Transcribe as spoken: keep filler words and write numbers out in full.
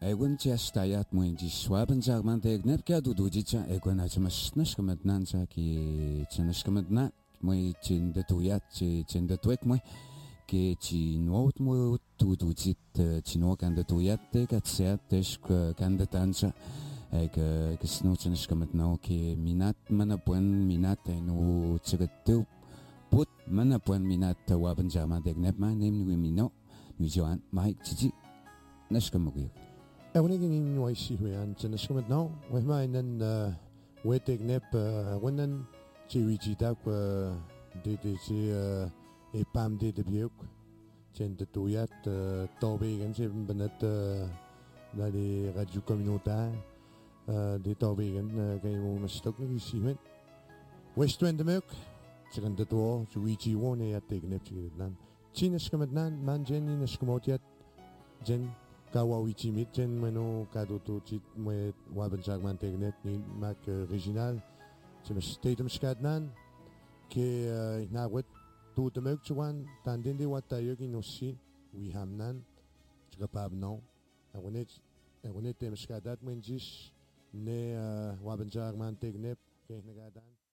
Egun tiastayat muinji swaben zagman tegnep kia dudujicha egun ajamas nashkamadnanza ki chanashkamadna mui chin de tuyat chi chin de twek mui ki chinot mu dudujit chino kan de tuyat te katseat tesh kan de tanza ek kisno chanashkamadna ki minat mana buen minat no chagatiu put mana buen minat waben zagman tegnep ma nem nui mino nui joan maik chichi nashkamaguyo. Ewnigin waisi huyan chanashkamat no wehma inan wetek nep wenan chiwichi tak de de chi e pam de de biuk chen de tuyat tobe gan se benat na de radio communautaire de tobe gan kay mo mastok ni siwen westwen de mek chigan de to chiwichi wone ya tek nep chigan chinashkamat nan man jen ni nashkamotiat jen Kawawichi mitjen meno kado to chit mwe waben jagman tegnet ni mak original chim stetem skadnan ke na wet to de mek chwan tanden de wat tayo ginosi wi hamnan chgapab no awonet awonet tem skadat menjis ne waben jagman tegnet ke nagadan